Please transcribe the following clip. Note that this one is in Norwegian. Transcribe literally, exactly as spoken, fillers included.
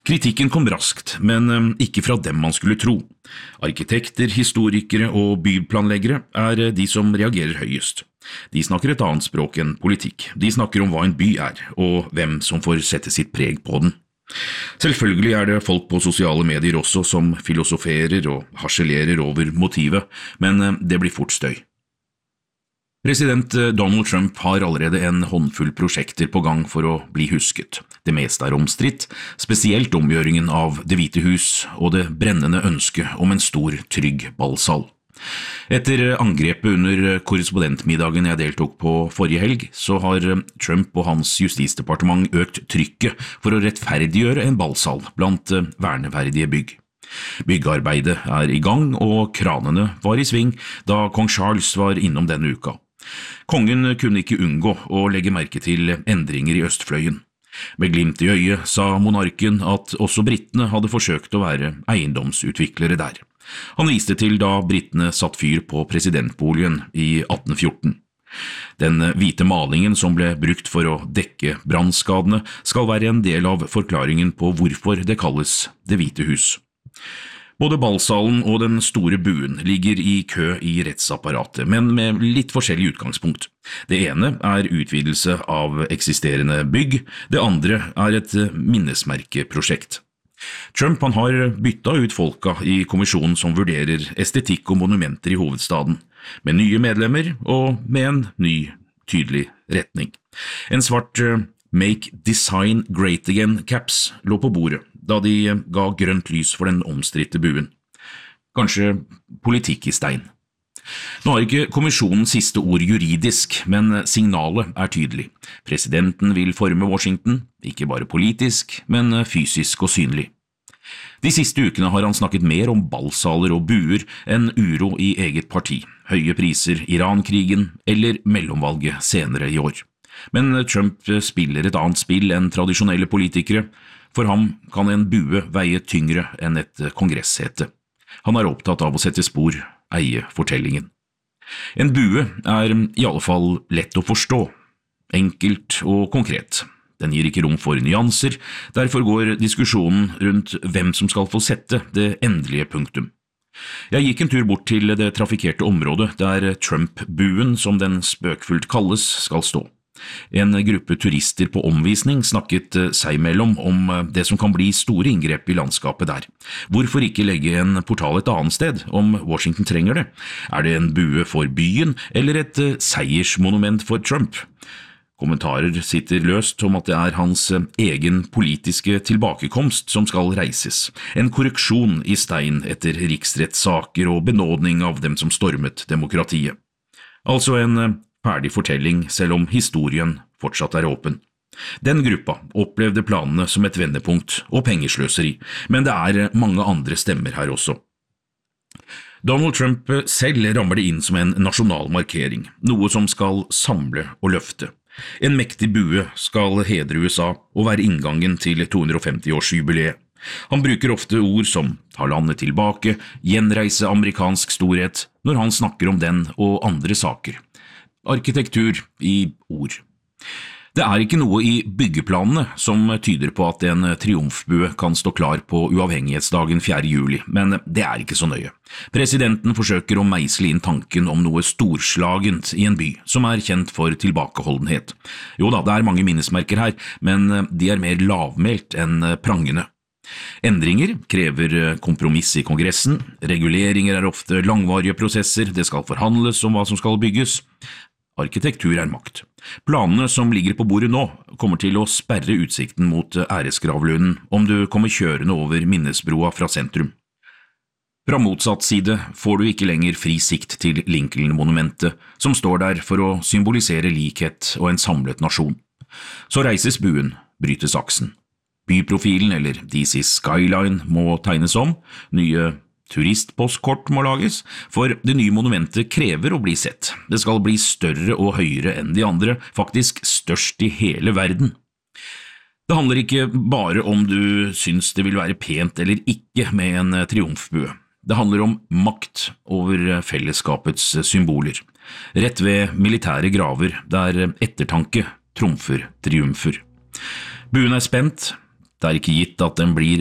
Kritikken kom raskt, men ikke fra dem man skulle tro. Arkitekter, historikere og byplanleggere er de som reagerer høyest. De snakker et annet språk enn politikk. De snakker om hva en by er, og hvem som får sette sitt preg på den. Selvfølgelig er det folk på sosiale medier også som filosoferer og harselerer over motivet, men det blir fort støy. President Donald Trump har allerede en håndfull prosjekter på gang for å bli husket. Det meste er omstridt, spesielt omgjøringen av Det hvite hus og det brennende ønsket om en stor, trygg ballsal. Etter angrepet under korrespondentmiddagen jeg deltok på forrige helg, så har Trump og hans justisdepartement økt trykket for å rettferdiggjøre en ballsal blant verneverdige bygg. Byggearbeidet er i gang, og kranene var i sving da kong Charles var innom denne uka. Kongen kunne ikke unngå å legge merke til endringer i østfløyen. Med glimt i øyet sa monarken at også brittene hadde forsøkt å være eiendomsutviklere der. Han viste til da brittene satt fyr på presidentboligen i atten fjorten. Den hvite malingen som ble brukt for å dekke brannskadene skal være en del av forklaringen på hvorfor det kalles Det hvite hus. Både ballsalen og den store buen ligger i kø i rettsapparatet, men med litt forskjellig utgangspunkt. Det ene er utvidelse av eksisterende bygg, det andre er et minnesmerkeprosjekt. Trump han har byttet ut folka i kommisjonen som vurderer estetikk og monumenter i hovedstaden, med nye medlemmer og med en ny, tydelig retning. En svart Make Design Great Again-caps lå på bordet da de ga grønt lys for den omstridte buen. Kanskje politikk i stein. Nå har ikke kommisjonen siste ord juridisk, men signalet er tydelig. Presidenten vil forme Washington, ikke bare politisk, men fysisk og synlig. De siste ukene har han snakket mer om ballsaler og buer enn uro i eget parti, høye priser, Iran-krigen eller mellomvalget senere i år. Men Trump spiller et annet spill enn tradisjonelle politikere. For ham kan en bue veie tyngre enn et kongresshete. Han er opptatt av å sette spor, eie fortellingen. En bue er i alle fall lett å forstå, enkelt og konkret. Den gir ikke rom for nyanser, derfor går diskusjonen rundt hvem som skal få sette det endelige punktum. Jeg gikk en tur bort til det trafikkerte området der Trump-buen, som den spøkfullt kalles, skal stå. En gruppe turister på omvisning snakket seg mellom om det som kan bli store inngrep i landskapet der. Hvorfor ikke legge en portal et annet sted, om Washington trenger det? Er det en bue for byen, eller et seiersmonument for Trump? Kommentarer sitter løst om at det er hans egen politiske tilbakekomst som skal reises, en korreksjon i stein etter riksrettssaker og benådning av dem som stormet demokratiet. Altså en ferdig fortelling, selv om historien fortsatt er åpen. Den gruppa opplevde planene som et vendepunkt og pengesløseri, men det er mange andre stemmer her også. Donald Trump selv rammer det inn som en nasjonal markering, noe som skal samle og løfte. En mektig bue skal hedre U S A og være inngangen til to hundre og femti-årsjubileet. Han bruker ofte ord som «ta landet tilbake», «gjenreise amerikansk storhet» når han snakker om den og andre saker. Arkitektur i ord. Det er ikke noe i byggeplanene som tyder på at en triumfbue kan stå klar på uavhengighetsdagen fjerde juli, men det er ikke så nøye. Presidenten forsøker å meisle inn tanken om noe storslagent i en by som er kjent for tilbakeholdenhet. Jo da, det er mange minnesmerker her, men de er mer lavmælt enn prangende. Endringer krever kompromiss i kongressen, reguleringer er ofte langvarige prosesser, det skal forhandles om hva som skal bygges. Arkitektur er makt. Planene som ligger på bordet nå kommer til å sperre utsikten mot æresgravlunden om du kommer kjørende over minnesbroa fra sentrum. Fra motsatt side får du ikke lenger fri sikt til Lincoln-monumentet, som står der for å symbolisere likhet og en samlet nasjon. Så reises buen, brytes aksen. Byprofilen eller D C Skyline må tegnes om, nye turistpostkort må lages, for det nye monumentet krever å bli sett. Det skal bli større og høyere enn de andre, faktisk størst i hele verden. Det handler ikke bare om du syns det vil være pent eller ikke med en triumfbue. Det handler om makt over fellesskapets symboler, rett ved militære graver der ettertanke trumfer triumfer. Buen er spent, Det er ikke gitt at den blir